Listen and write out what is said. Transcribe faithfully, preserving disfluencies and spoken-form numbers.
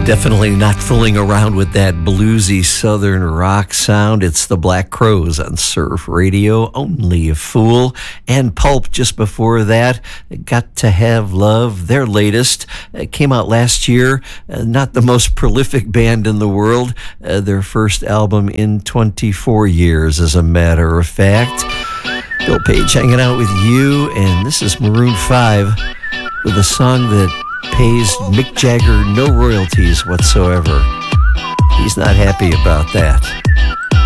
Definitely not fooling around with that bluesy southern rock sound. It's the Black Crowes on Surf Radio, Only a Fool. And Pulp just before that, Got to Have Love, their latest. It came out last year. Uh, not the most prolific band in the world. Uh, their first album in twenty-four years, as a matter of fact. Bill Page hanging out with you, and this is Maroon five with a song that pays Mick Jagger no royalties whatsoever. He's not happy about that.